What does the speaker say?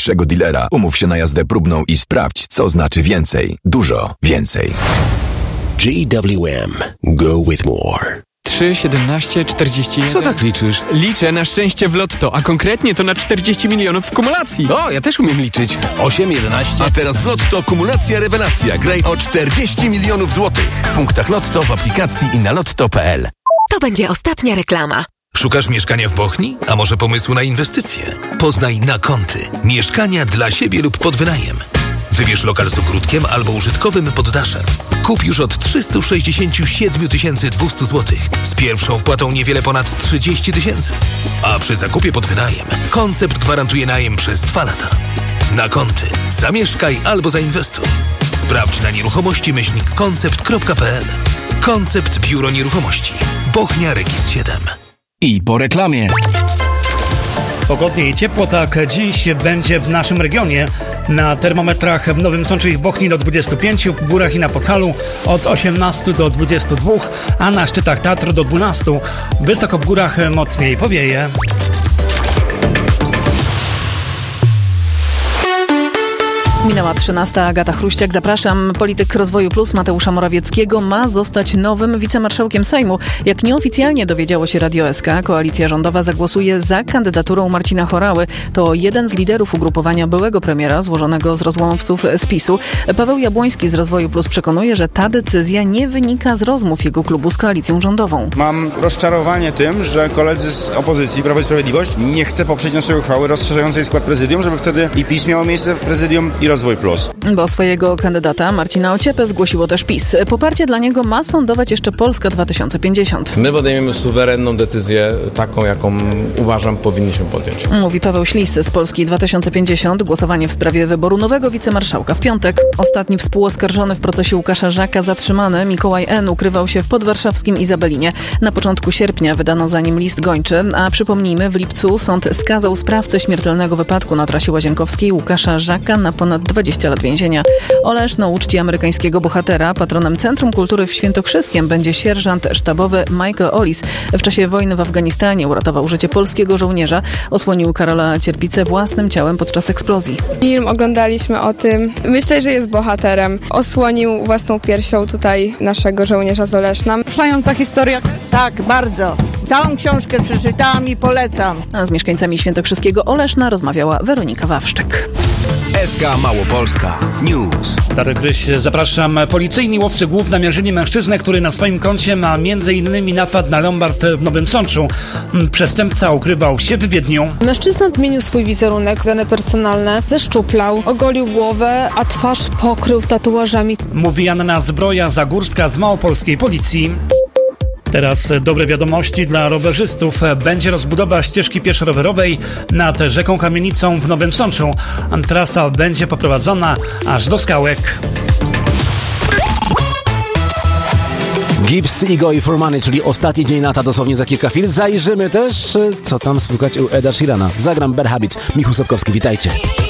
najbliższego dealera. Umów się na jazdę próbną i sprawdź, co znaczy więcej. Dużo więcej. GWM. Go with more. 3, 17, 41... Co tak liczysz? Liczę na szczęście w lotto, a konkretnie to na 40 milionów w kumulacji. O, ja też umiem liczyć. 8, 11... A teraz w Lotto kumulacja rewelacja. Graj o 40 milionów złotych. W punktach Lotto, w aplikacji i na lotto.pl. To będzie ostatnia reklama. Szukasz mieszkania w Bochni? A może pomysłu na inwestycje? Poznaj Nakąty. Mieszkania dla siebie lub pod wynajem. Wybierz lokal z ogródkiem albo użytkowym poddaszem. Kup już od 367 200 zł. Z pierwszą wpłatą niewiele ponad 30 000. A przy zakupie pod wynajem Koncept gwarantuje najem przez 2 lata. Nakąty. Zamieszkaj albo zainwestuj. Sprawdź na nieruchomości-koncept.pl. Koncept Biuro Nieruchomości. Bochnia Rekis 7. I po reklamie. Pogodnie i ciepło, tak dziś będzie w naszym regionie. Na termometrach w Nowym Sączu i w Bochni do 25, w górach i na Podhalu od 18 do 22, a na szczytach Tatr do 12. Wysoko w górach mocniej powieje. Minęła 13. Agata Chruściak. Zapraszam. Polityk Rozwoju Plus Mateusza Morawieckiego ma zostać nowym wicemarszałkiem Sejmu. Jak nieoficjalnie dowiedziało się Radio SK, koalicja rządowa zagłosuje za kandydaturą Marcina Horały. To jeden z liderów ugrupowania byłego premiera złożonego z rozłamowców z PiS-u. Paweł Jabłoński z Rozwoju Plus przekonuje, że ta decyzja nie wynika z rozmów jego klubu z koalicją rządową. Mam rozczarowanie tym, że koledzy z opozycji, Prawo i Sprawiedliwość, nie chce poprzeć naszej uchwały rozszerzającej skład prezydium, żeby wtedy i PiS miało miejsce w prezydium i Rozwój Plus. Bo swojego kandydata Marcina Ociepę zgłosiło też PiS. Poparcie dla niego ma sądować jeszcze Polska 2050. My podejmiemy suwerenną decyzję, taką jaką uważam powinniśmy podjąć. Mówi Paweł Ślis z Polski 2050. Głosowanie w sprawie wyboru nowego wicemarszałka w piątek. Ostatni współoskarżony w procesie Łukasza Żaka zatrzymany, Mikołaj N., ukrywał się w podwarszawskim Izabelinie. Na początku sierpnia wydano za nim list gończy, a przypomnijmy, w lipcu sąd skazał sprawcę śmiertelnego wypadku na trasie Łazienkowskiej Łukasza Żaka na ponad 20 lat więzienia. Oleszno uczci amerykańskiego bohatera. Patronem Centrum Kultury w Świętokrzyskiem będzie sierżant sztabowy Michael Ollis. W czasie wojny w Afganistanie uratował życie polskiego żołnierza. Osłonił Karola Cierpicę własnym ciałem podczas eksplozji. Film oglądaliśmy o tym. Myślę, że jest bohaterem. Osłonił własną piersią tutaj naszego żołnierza z Oleszna. Wzruszająca historia. Tak, bardzo. Całą książkę przeczytałam i polecam. A z mieszkańcami Świętokrzyskiego Oleszna rozmawiała Weronika Wawrzyk. SK Małopolska News. Darek Gryś, zapraszam. Policyjni łowcy głów namierzyli mężczyznę, który na swoim koncie ma m.in. napad na lombard w Nowym Sączu. Przestępca ukrywał się w Wiedniu. Mężczyzna zmienił swój wizerunek, dane personalne, zeszczuplał, ogolił głowę, a twarz pokrył tatuażami. Mówi Anna Zbroja-Zagórska z Małopolskiej Policji. Teraz dobre wiadomości dla rowerzystów. Będzie rozbudowa ścieżki pieszo-rowerowej nad rzeką Kamienicą w Nowym Sączu. Trasa będzie poprowadzona aż do Skałek. Gibbs, Ego i For Money, czyli ostatni dzień lata, dosłownie za kilka chwil. Zajrzymy też, co tam słychać u Eda Sheerana. Zagram Bad Habits. Michał Sobkowski, witajcie.